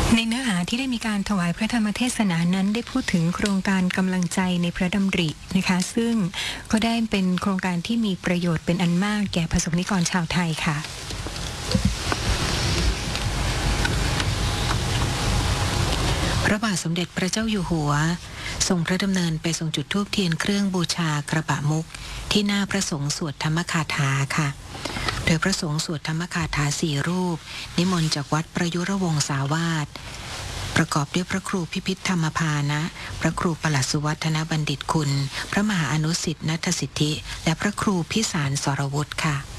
ในเนื้อหาที่ได้มีการถวายพระธรรมเทศนานั้นได้พูดถึงโครงการกำลังใจในพระดำรินะคะซึ่งก็ได้เป็นโครงการที่มีประโยชน์เป็นอันมากแก่ประสบนิกรชาวไทยค่ะพระบาทสมเด็จพระเจ้าอยู่หัวทรงพระดำเนินไปทรงจุดธูปเทียนเครื่องบูชากระบะมุกที่หน้าพระสงฆ์สวดธรรมคาถาค่ะโดยพระสงฆ์สวดธรรมคาถา4 รูปนิมนต์จากวัดประยุรวงศาวาสประกอบด้วยพระครูพิพิธธรรมภานะพระครูปลัดสุวัฒนบัณฑิตคุณพระมหาอนุสิทธิ์นัทสิทธิและพระครูพิสารสรวุฒิค่ะ